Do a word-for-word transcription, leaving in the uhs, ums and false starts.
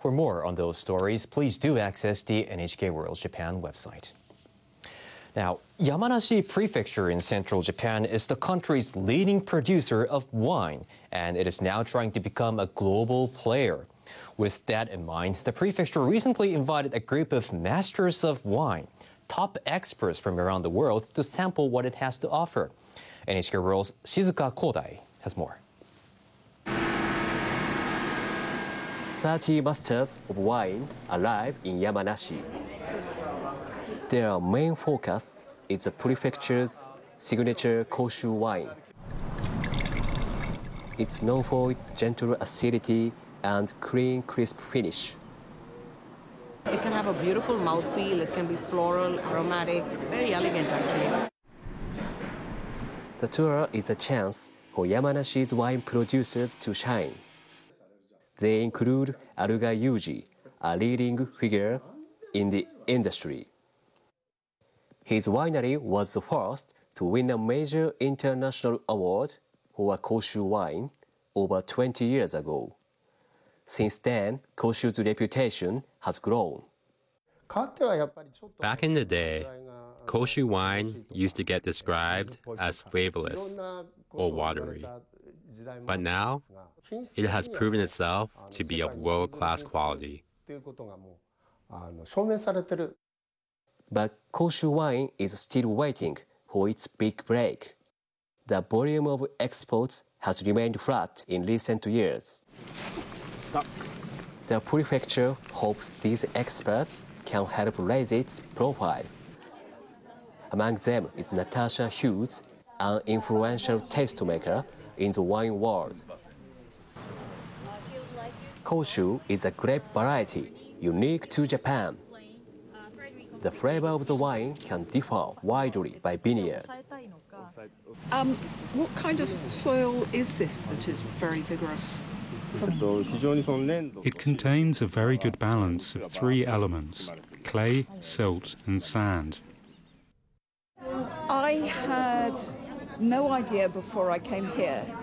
For more on those stories, please do access the N H K World Japan website. Now, Yamanashi Prefecture in central Japan is the country's leading producer of wine, and it is now trying to become a global player. With that in mind, the prefecture recently invited a group of masters of wine, top experts from around the world, to sample what it has to offer. N H K World's Shizuka Kodai has more. thirty masters of wine arrive in Yamanashi. Their main focus is the prefecture's signature Koshu wine. It's known for its gentle acidity and clean, crisp finish. It can have a beautiful mouthfeel, it can be floral, aromatic, very elegant actually. The tour is a chance for Yamanashi's wine producers to shine. They include Aruga Yuji, a leading figure in the industry. His winery was the first to win a major international award for a Koshu wine over twenty years ago. Since then, Koshu's reputation has grown. Back in the day, Koshu wine used to get described as flavorless or watery. But now, it has proven itself to be of world-class quality. But Koshu wine is still waiting for its big break. The volume of exports has remained flat in recent years. The prefecture hopes these experts can help raise its profile. Among them is Natasha Hughes, an influential tastemaker in the wine world. Koshu is a grape variety unique to Japan. The flavor of the wine can differ widely by vineyard. Um, what kind of soil is this that is very vigorous? It contains a very good balance of three elements: clay, silt, and sand. I had no idea before I came here